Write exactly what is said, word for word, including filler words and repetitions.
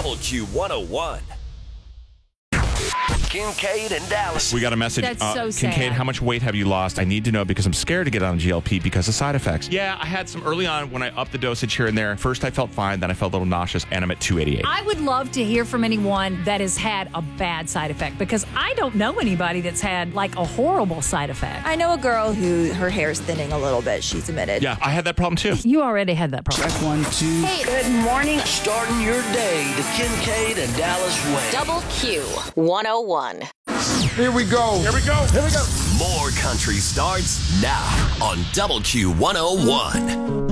Double Q one oh one. Kincaid and Dallas. We got a message. That's so Kincaid, sad. how much weight have you lost? I need to know because I'm scared to get on G L P because of side effects. Yeah, I had some early on when I upped the dosage here and there. First, I felt fine. Then I felt a little nauseous, and I'm at two eighty-eight. I would love to hear from anyone that has had a bad side effect because I don't know anybody that's had like a horrible side effect. I know a girl who her hair is thinning a little bit. She's admitted. Yeah, I had that problem too. You already had that problem. Check one, two. Hey, Good morning. Starting your day the Kincaid and Dallas way. Double Q one oh one. Here we go. Here we go. Here we go. More country starts now on Double Q one oh one.